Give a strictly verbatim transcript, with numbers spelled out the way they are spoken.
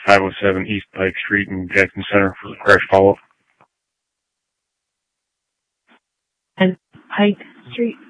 five oh seven East Pike Street in Jackson Center for crash follow-up. And Pike Street?